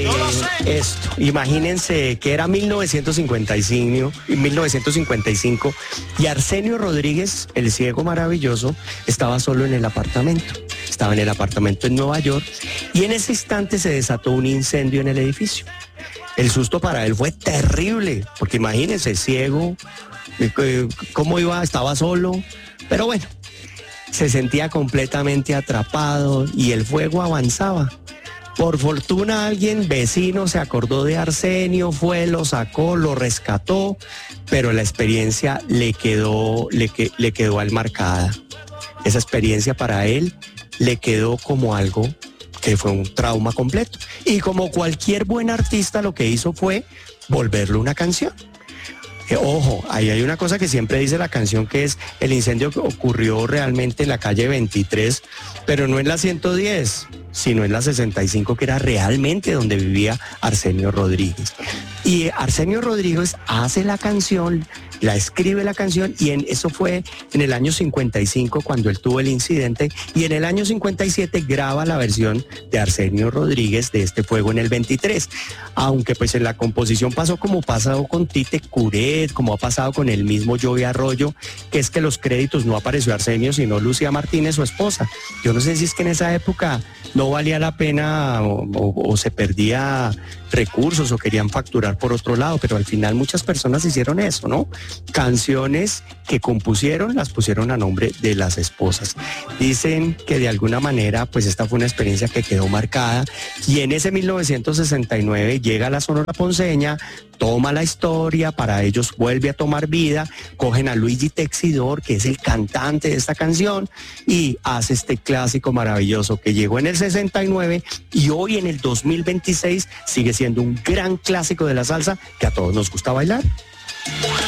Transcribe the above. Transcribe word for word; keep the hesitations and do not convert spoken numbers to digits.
esto, imagínense que era mil novecientos cincuenta y cinco, mil novecientos cincuenta y cinco y Arsenio Rodríguez, el ciego maravilloso, estaba solo en el apartamento. Estaba en el apartamento en Nueva York y en ese instante se desató un incendio en el edificio. El susto para él fue terrible, porque imagínense, ciego, cómo iba, estaba solo, pero bueno, se sentía completamente atrapado y el fuego avanzaba. Por fortuna alguien, vecino, se acordó de Arsenio, fue, lo sacó, lo rescató, pero la experiencia le quedó, le, le quedó al marcada. Esa experiencia para él le quedó como algo que fue un trauma completo. Y como cualquier buen artista, lo que hizo fue volverlo una canción. Eh, ojo, ahí hay una cosa que siempre dice la canción, que es el incendio que ocurrió realmente en la calle veintitrés, pero no en la ciento diez, sino en la sesenta y cinco, que era realmente donde vivía Arsenio Rodríguez. Y Arsenio Rodríguez hace la canción, la escribe la canción, y en, eso fue en el año cincuenta y cinco cuando él tuvo el incidente, y en el año cincuenta y siete graba la versión de Arsenio Rodríguez de este Fuego en el veintitrés. Aunque pues en la composición pasó como pasado con Tite Curet, como ha pasado con el mismo Joey Arroyo, que es que los créditos no apareció Arsenio, sino Lucía Martínez, su esposa. Yo no sé si es que en esa época no valía la pena o, o, o se perdía recursos o querían facturar por otro lado, pero al final muchas personas hicieron eso, ¿no? Canciones que compusieron las pusieron a nombre de las esposas. Dicen que de alguna manera pues esta fue una experiencia que quedó marcada, y en ese mil novecientos sesenta y nueve llega la Sonora Ponceña, toma la historia, para ellos vuelve a tomar vida, cogen a Luigi Texidor, que es el cantante de esta canción, y hace este clásico maravilloso que llegó en el sesenta y nueve y hoy en el dos mil veintiséis sigue siendo un gran clásico de la salsa que a todos nos gusta bailar.